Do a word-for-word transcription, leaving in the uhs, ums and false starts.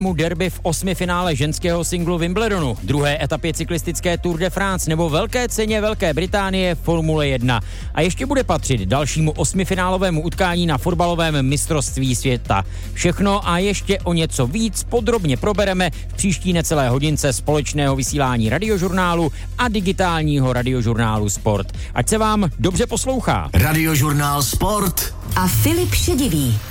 derby v osmifinále ženského singlu Wimbledonu, druhé etapě cyklistické Tour de France nebo velké ceně Velké Británie Formule jedna. A ještě bude patřit dalšímu osmifinálovému utkání na fotbalovém mistrovství světa. Všechno a ještě o něco víc podrobně probereme v příští necelé hodince společného vysílání Radiožurnálu a digitálního Radiožurnálu Sport. Ať se vám dobře poslouchá. Radiožurnál Sport a Filip Šedivý.